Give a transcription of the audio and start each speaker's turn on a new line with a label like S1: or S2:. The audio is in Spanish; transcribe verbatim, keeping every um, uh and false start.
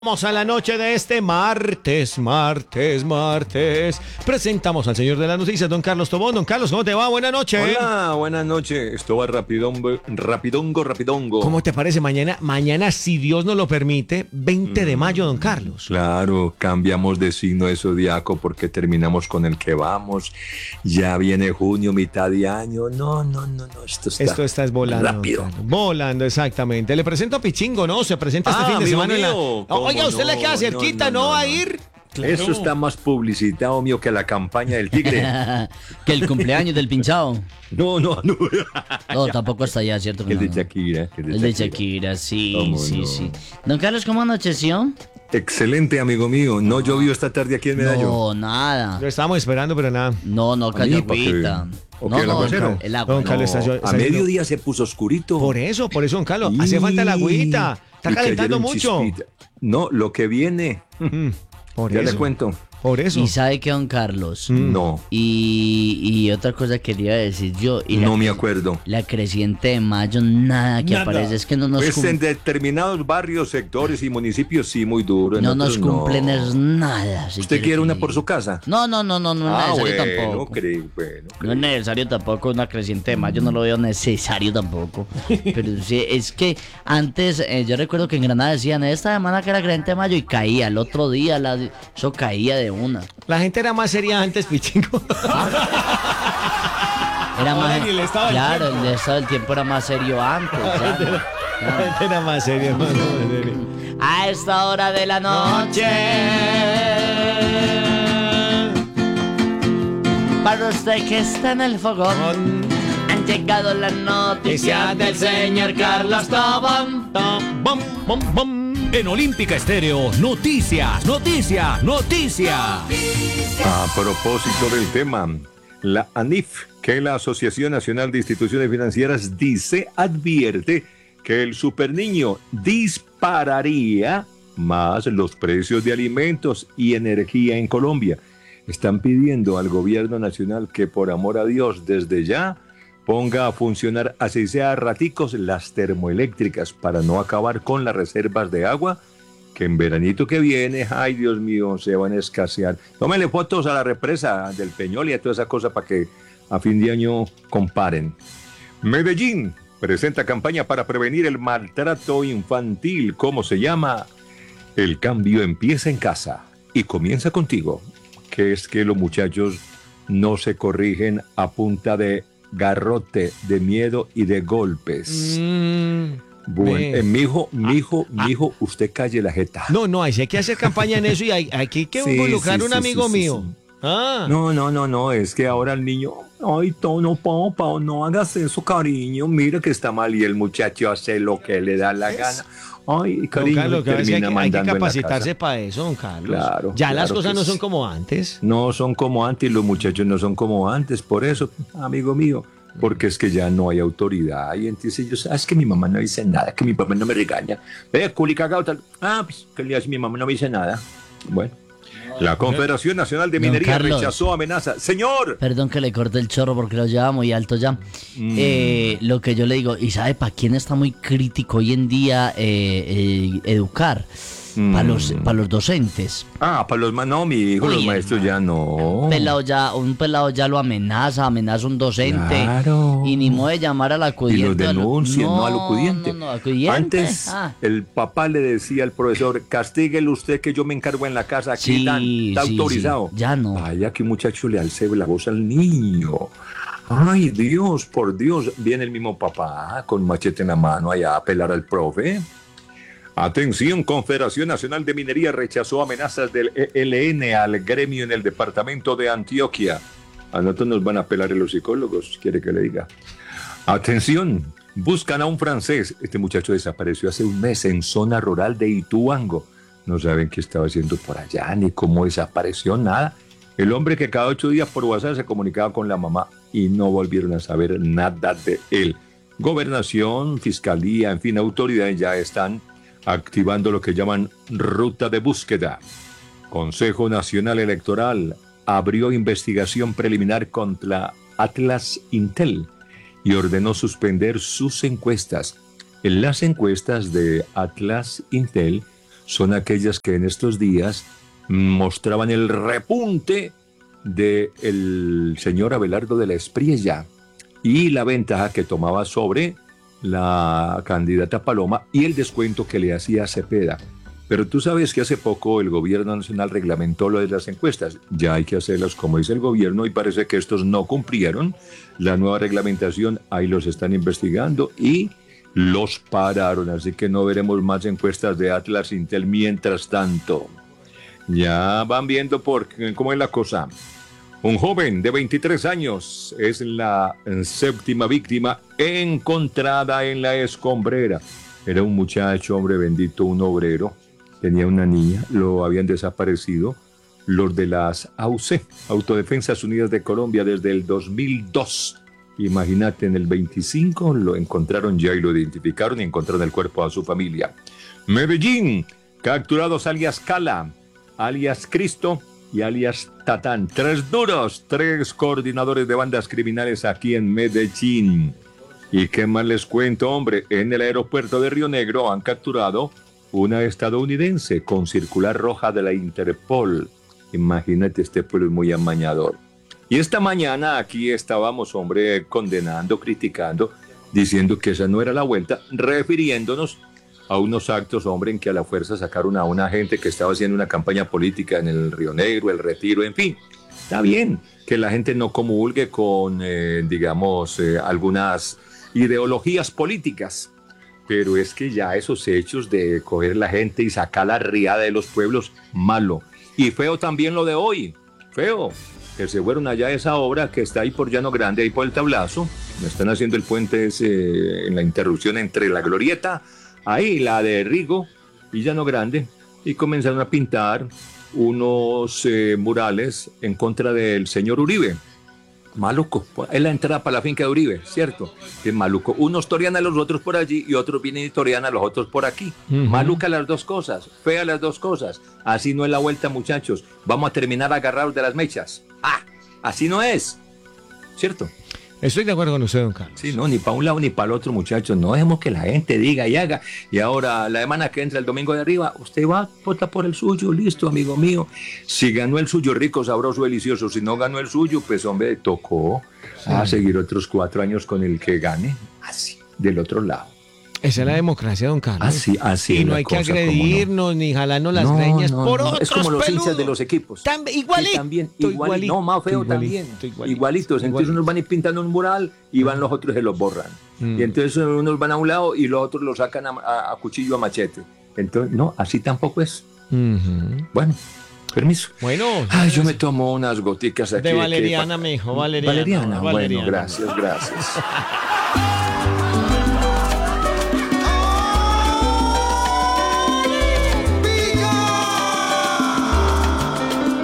S1: Vamos a la noche de este martes, martes, martes. Presentamos al señor de las noticias, don Carlos Tobón. Don Carlos, ¿cómo te va? Buenas noches.
S2: Hola, buenas noches. Esto va rapidongo, rapidongo, rapidongo.
S1: ¿Cómo te parece? Mañana, mañana, si Dios nos lo permite, veinte de mayo, don Carlos.
S2: Claro, cambiamos de signo de zodiaco porque terminamos con el que vamos. Ya viene junio, mitad de año. No, no, no, no. Esto está,
S1: Esto está es volando.
S2: Rápido.
S1: Volando, exactamente. Le presento a Pichingo, ¿no? Se presenta este
S2: Ah,
S1: fin de
S2: amigo
S1: semana en la...
S2: mío. ¿Cómo
S1: Oiga, usted
S2: no?
S1: le queda cerquita, ¿no,
S2: No, no,
S1: va a
S2: no, no.
S1: ir? Claro.
S2: Eso está más publicitado, mío, que la campaña del tigre.
S3: Que el cumpleaños del pinchado.
S2: No, no, no.
S3: No, tampoco está allá, ¿cierto?
S2: El de
S3: No.
S2: Shakira. El de
S3: El de
S2: Shakira.
S3: Shakira, sí,
S2: ¿Cómo
S3: sí,
S2: no?
S3: sí. Don Carlos, ¿cómo anocheció?
S2: Excelente, amigo mío. ¿No llovió esta tarde aquí en Medallo?
S3: No, nada.
S1: Lo estábamos esperando, pero nada.
S3: No, no, cayó
S2: Amigo, ¿para qué?
S3: agüita.
S2: ¿O
S3: No,
S2: qué, el
S3: no,
S2: aguacero?
S3: el agua.
S1: Don Carlos,
S3: no.
S1: está llo-
S2: A mediodía se puso oscurito.
S1: Por eso, por eso, don Carlos. Hace falta la agüita. Está
S2: Y
S1: calentando
S2: cayeron
S1: mucho.
S2: chispitas. No, lo que viene.
S1: Mm, por
S2: Ya
S1: eso.
S2: le cuento.
S1: Por eso.
S3: ¿Y sabe qué, don Carlos?
S1: Mm.
S2: No,
S3: Y, y otra cosa quería decir yo. Y la,
S2: no me acuerdo.
S3: La creciente de mayo, nada que
S1: Nada.
S3: aparece. Es que no nos,
S2: Pues
S3: cum-
S2: en determinados barrios, sectores y municipios sí, muy duro. en
S3: no
S2: otros
S3: nos cumplen
S2: no.
S3: es nada. si
S2: ¿Usted
S3: quiere
S2: quiere
S3: que
S2: una
S3: le
S2: por
S3: diga.
S2: su casa?
S3: No, no, no, no, no es
S2: Ah,
S3: necesario
S2: bueno,
S3: tampoco.
S2: creo, bueno.
S3: No es necesario tampoco una creciente de mayo, no lo veo necesario tampoco. Pero sí, es que antes, eh, yo recuerdo que en Granada decían, esta semana que era creciente de mayo y caía, el otro día la, eso caía de una.
S1: La gente era más seria antes, Pichingo.
S3: Era
S1: Ahora
S3: más,
S1: ni el estado del
S3: claro,
S1: tiempo.
S3: el estado del tiempo era más serio antes. ya, ¿no?
S1: La gente era más seria, hermano. más seria.
S3: A esta hora de la noche, para usted que está en el fogón, han llegado las noticias del señor Carlos Tobón.
S1: Bom, bom, bom.
S4: En Olímpica Estéreo, noticias, noticias, noticias.
S2: A propósito del tema, la ANIF, que es la Asociación Nacional de Instituciones Financieras, dice, advierte que el superniño dispararía más los precios de alimentos y energía en Colombia. Están pidiendo al gobierno nacional que, por amor a Dios, desde ya ponga a funcionar, así sea a raticos, las termoeléctricas para no acabar con las reservas de agua que en veranito que viene, ay Dios mío, se van a escasear. Tómenle fotos a la represa del Peñol y a toda esa cosa para que a fin de año comparen. Medellín presenta campaña para prevenir el maltrato infantil. ¿Cómo se llama? El cambio empieza en casa y comienza contigo. Que es que los muchachos no se corrigen a punta de garrote, de miedo y de golpes.
S1: Mm,
S2: Bueno,
S1: ve.
S2: eh, mijo, mijo, mijo, usted calle la jeta.
S1: No, no, hay, sí hay que hacer campaña en eso y hay, hay que
S2: Sí,
S1: involucrar
S2: sí,
S1: a un
S2: sí,
S1: amigo
S2: sí, sí,
S1: mío.
S2: sí.
S1: Ah,
S2: No, no, no, no, es que ahora el niño, ay, no, papá, no hagas eso, cariño, mira que está mal y el muchacho hace lo que le da la gana. Ay,
S1: don
S2: cariño,
S1: Carlos, que a veces hay,
S2: termina
S1: que- hay que
S2: mandando en la
S1: capacitarse
S2: casa.
S1: para eso, don Carlos.
S2: Claro,
S1: Ya las
S2: claro
S1: cosas
S2: que
S1: no son
S2: sí.
S1: como antes.
S2: No son como antes, los muchachos no son como antes, por eso, amigo mío, porque es que ya no hay autoridad. Y entonces ellos, ah, es que mi mamá no dice nada, que mi papá no me regaña. Ve, culi cagado, tal. Ah, pues, ¿qué le hace mi mamá? No me dice nada. Bueno. La Confederación Nacional de
S3: Don
S2: Minería
S3: Carlos.
S2: rechazó amenaza. ¡Señor!
S3: Perdón que le corte el chorro porque lo lleva muy alto ya. Eh, lo que yo le digo, ¿y sabe para quién está muy crítico hoy en día eh, eh, educar? Para los, para los docentes.
S2: Ah, para los manos, no, mi hijo,
S3: Uy,
S2: los maestros ya no.
S3: Pelado ya, un pelado ya lo amenaza, amenaza a un docente.
S2: Claro.
S3: Y ni modo de llamar al
S2: Y
S3: acudiente.
S2: los denuncian, no, al acudiente.
S3: No, no, acudiente.
S2: Antes,
S3: Ah.
S2: el papá le decía al profesor, castíguele usted que yo me encargo en la casa, aquí
S3: Sí,
S2: tan- está
S3: sí,
S2: autorizado.
S3: sí. Ya no.
S2: Vaya que un muchacho le alce la voz al niño. Ay, Dios, por Dios, viene el mismo papá con machete en la mano allá a pelar al profe. Atención, Confederación Nacional de Minería rechazó amenazas del E L N al gremio en el departamento de Antioquia. A nosotros nos van a pelar los psicólogos, quiere que le diga. Atención, buscan a un francés. Este muchacho desapareció hace un mes en zona rural de Ituango. No saben qué estaba haciendo por allá, ni cómo desapareció, nada. El hombre que cada ocho días por WhatsApp se comunicaba con la mamá y no volvieron a saber nada de él. Gobernación, fiscalía, en fin, autoridades ya están activando lo que llaman ruta de búsqueda. Consejo Nacional Electoral abrió investigación preliminar contra Atlas Intel y ordenó suspender sus encuestas. En las encuestas de Atlas Intel son aquellas que en estos días mostraban el repunte del señor Abelardo de la Espriella y la ventaja que tomaba sobre la candidata Paloma y el descuento que le hacía Cepeda. Pero tú sabes que hace poco el gobierno nacional reglamentó lo de las encuestas. Ya hay que hacerlas como dice el gobierno y parece que estos no cumplieron la nueva reglamentación. Ahí los están investigando y los pararon. Así que no veremos más encuestas de Atlas Intel mientras tanto. Ya van viendo por cómo es la cosa. Un joven de veintitrés años es la séptima víctima encontrada en la escombrera. Era un muchacho, hombre bendito, un obrero. Tenía una niña, lo habían desaparecido los de las A U C, Autodefensas Unidas de Colombia, desde el dos mil dos. Imagínate, en el veinticinco lo encontraron ya y lo identificaron y encontraron el cuerpo a su familia. Medellín, capturados alias Cala, alias Cristo y alias Tatán. Tres duros, tres coordinadores de bandas criminales aquí en Medellín. ¿Y qué más les cuento, hombre? En el aeropuerto de Río Negro han capturado una estadounidense con circular roja de la Interpol. Imagínate, este pueblo es muy amañador. Y esta mañana aquí estábamos, hombre, condenando, criticando, diciendo que esa no era la vuelta, refiriéndonos a unos actos, hombre, en que a la fuerza sacaron a una gente que estaba haciendo una campaña política en el Río Negro, el Retiro, en fin. Está bien que la gente no comulgue con, eh, digamos, eh, algunas ideologías políticas, pero es que ya esos hechos de coger la gente y sacar la riada de los pueblos, malo. Y feo también lo de hoy, feo, que se fueron allá a esa obra que está ahí por Llano Grande, ahí por el Tablazo, me están haciendo el puente ese, en la interrupción entre la Glorieta, ahí la de Rigo y Llano Grande, y comenzaron a pintar unos eh, murales en contra del señor Uribe. Maluco, es la entrada para la finca de Uribe, ¿cierto? Es maluco. Unos torean a los otros por allí y otros vienen y torean a los otros por aquí. Uh-huh. Maluca las dos cosas, fea las dos cosas. Así no es la vuelta, muchachos. Vamos a terminar agarrados de las mechas. ¡Ah! Así no es, ¿cierto?
S1: Estoy de acuerdo con usted, don Carlos.
S2: Sí, no, ni para un lado ni para el otro, muchachos. No dejemos que la gente diga y haga. Y ahora, la semana que entra el domingo de arriba, usted va a votar por el suyo, listo, amigo mío. Si ganó el suyo rico, sabroso, delicioso. Si no ganó el suyo, pues, hombre, tocó sí. a seguir otros cuatro años con el que gane. Así, del otro lado.
S1: Esa es la democracia, don Carlos.
S2: Así, así.
S1: Y no hay que agredirnos no. ni jalarnos las
S2: no,
S1: greñas
S2: no,
S1: por
S2: no.
S1: otros
S2: Es como los
S1: peludos.
S2: hinchas de los equipos.
S1: Tam, igualito.
S2: También, igualito.
S1: igualito.
S2: No, más feo
S1: igualito,
S2: también.
S1: Igualito,
S2: Igualitos. Entonces igualito. Unos van a ir pintando un mural y van los otros se los borran. Mm. Y entonces unos van a un lado y los otros los sacan a, a, a cuchillo, a machete. Entonces, no, así tampoco es. Uh-huh. Bueno. Permiso.
S1: Bueno.
S2: Ay, yo me tomo unas goticas aquí.
S1: De valeriana,
S2: que,
S1: mijo, valeriana.
S2: Valeriana,
S1: valeriana.
S2: bueno, gracias, gracias.